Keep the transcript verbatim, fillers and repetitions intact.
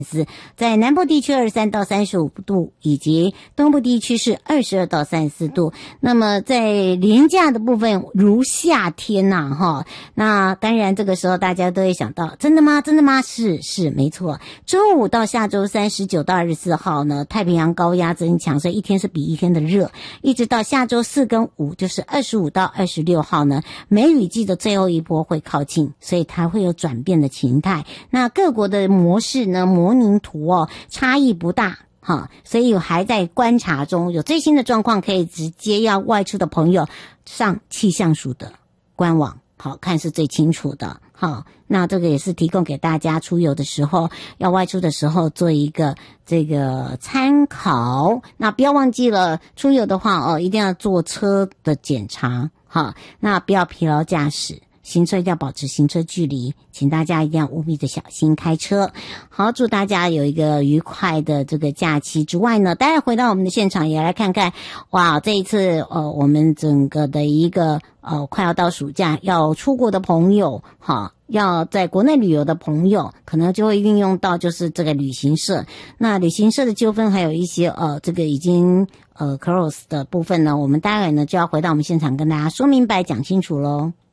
在南部地区二十三到三十五度，以及东部地区是二十二到三十四度。那么在连假的部分如夏天呐、啊、哈，那当然这个时候大家都会想到，真的吗？真的吗？是是没错。周五到下周三十九到二十四号呢，太平洋高压增强，所以一天是比一天的热，一直到下周四跟五，就是二十五到二十六号呢，梅雨季的最后一波会靠近，所以它会有转变的形态。那各国的模式呢，模拟图哦，差异不大。哈，所以还在观察中，有最新的状况可以直接要外出的朋友上气象署的官网，好看是最清楚的。好，那这个也是提供给大家出游的时候，要外出的时候做一个这个参考。那不要忘记了，出游的话哦，一定要坐车的检查，好，那不要疲劳驾驶。行车一定要保持行车距离，请大家一定要务必的小心开车。好，祝大家有一个愉快的这个假期之外呢，待会回到我们的现场也来看看，哇，这一次呃我们整个的一个呃快要到暑假要出国的朋友，哈，要在国内旅游的朋友，可能就会运用到就是这个旅行社。那旅行社的纠纷还有一些呃这个已经呃 close 的部分呢，我们待会呢就要回到我们现场跟大家说明白讲清楚咯。